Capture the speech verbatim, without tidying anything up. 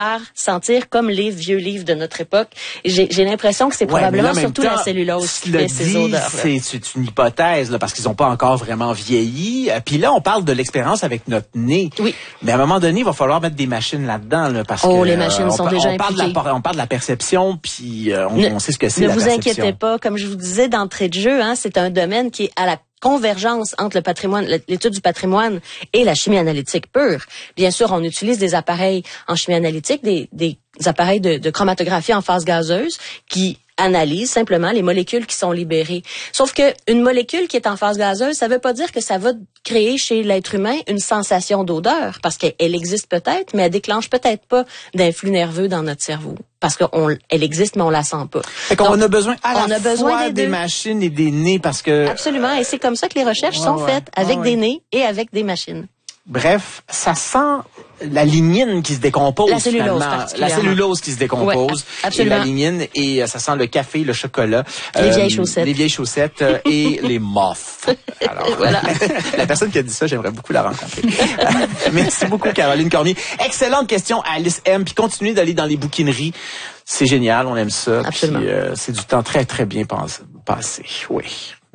sentir comme les vieux livres de notre époque. J'ai, j'ai l'impression que c'est ouais, probablement là, surtout temps, la cellulose qui fait ces dit, odeurs. C'est, c'est une hypothèse là, parce qu'ils n'ont pas encore vraiment vieilli. Puis là, on parle de l'expérience avec notre nez. Oui. Mais à un moment donné, il va falloir mettre des machines là-dedans là, parce oh, que les machines euh, sont on, déjà on parle impliquées. De la, on parle de la perception, puis euh, on, ne, on sait ce que c'est ne la vous perception. inquiétez pas, comme je vous disais d'entrée de jeu, hein, c'est un domaine qui est à la convergence entre le patrimoine, l'étude du patrimoine et la chimie analytique pure. Bien sûr, on utilise des appareils en chimie analytique, des, des appareils de, de chromatographie en phase gazeuse qui analysent simplement les molécules qui sont libérées. Sauf que une molécule qui est en phase gazeuse, ça veut pas dire que ça va créer chez l'être humain une sensation d'odeur, parce qu'elle existe peut-être, mais elle déclenche peut-être pas d'influx nerveux dans notre cerveau. Parce qu'elle existe, mais on la sent pas. Fait qu'on Donc, a besoin à la on a fois besoin des, des machines et des nez parce que... Absolument, et c'est comme ça que les recherches ouais, sont ouais, faites, avec ouais, des ouais. nez et avec des machines. Bref, ça sent la lignine qui se décompose. La cellulose, la cellulose qui se décompose. Ouais, et la lignine, et euh, ça sent le café, le chocolat. Les euh, vieilles chaussettes. Les vieilles chaussettes euh, et les muffs. Alors, voilà. La personne qui a dit ça, j'aimerais beaucoup la rencontrer. Merci beaucoup, Caroline Cormier. Excellente question, Alice M. Puis continuez d'aller dans les bouquineries. C'est génial, on aime ça. Absolument. Puis euh, c'est du temps très, très bien passé. Oui.